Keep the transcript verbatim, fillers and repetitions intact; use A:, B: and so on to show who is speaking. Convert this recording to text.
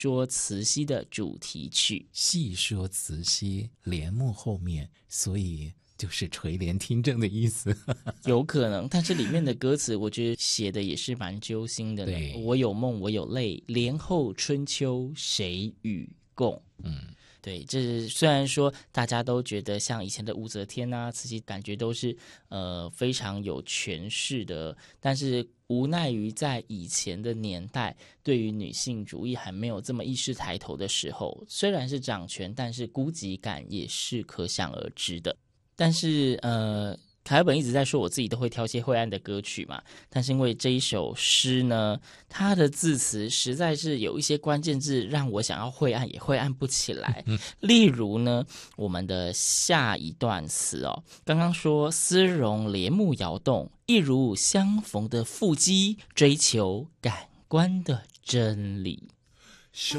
A: 说慈禧的主题曲。
B: 细说慈禧，帘幕后面，所以就是垂帘听政的意思。
A: 有可能，但是里面的歌词我觉得写的也是蛮揪心的呢。
B: 对，
A: 我有梦，我有泪，帘后春秋谁与共？
B: 嗯，
A: 对，这虽然说大家都觉得像以前的武则天啊、慈禧，感觉都是呃非常有权势的，但是无奈于在以前的年代，对于女性主义还没有这么意识抬头的时候，虽然是掌权，但是孤寂感也是可想而知的。但是呃。凯尔本一直在说我自己都会挑些晦暗的歌曲嘛，但是因为这一首诗呢，它的字词实在是有一些关键字让我想要晦暗也晦暗不起来。例如呢，我们的下一段词哦，刚刚说丝绒帘幕摇动，一如相逢的腹肌，追求感官的真理。